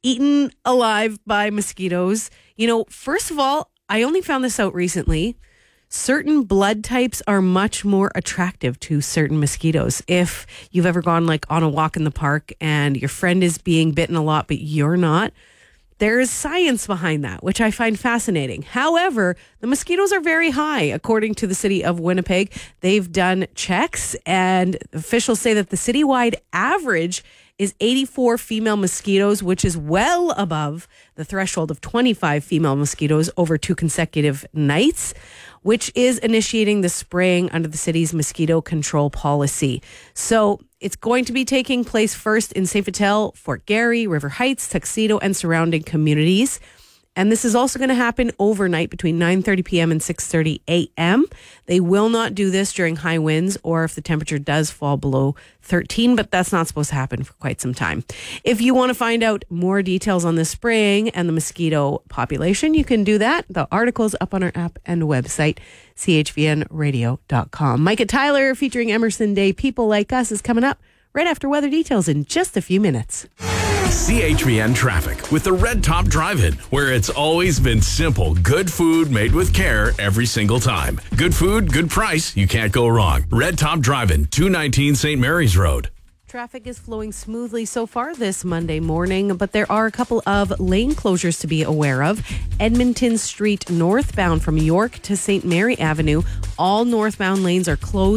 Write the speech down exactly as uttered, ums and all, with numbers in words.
eaten alive by mosquitoes. You know, first of all, I only found this out recently. Certain blood types are much more attractive to certain mosquitoes. If you've ever gone like on a walk in the park and your friend is being bitten a lot, but you're not, there is science behind that, which I find fascinating. However, the mosquitoes are very high, according to the city of Winnipeg. They've done checks, and officials say that the citywide average is eighty-four female mosquitoes, which is well above the threshold of twenty-five female mosquitoes over two consecutive nights, which is initiating the spraying under the city's mosquito control policy. So it's going to be taking place first in Saint Vital, Fort Garry, River Heights, Tuxedo, and surrounding communities. And this is also going to happen overnight between nine thirty p.m. and six thirty a.m. They will not do this during high winds or if the temperature does fall below thirteen, but that's not supposed to happen for quite some time. If you want to find out more details on the spraying and the mosquito population, you can do that. The article's up on our app and website, c h v n radio dot com. Micah Tyler featuring Emerson Day, People Like Us, is coming up right after weather details in just a few minutes. C H V N Traffic with the Red Top Drive-In, where it's always been simple. Good food made with care every single time. Good food, good price. You can't go wrong. Red Top Drive-In, two nineteen Saint Mary's Road. Traffic is flowing smoothly so far this Monday morning, but there are a couple of lane closures to be aware of. Edmonton Street northbound from York to Saint Mary Avenue. All northbound lanes are closed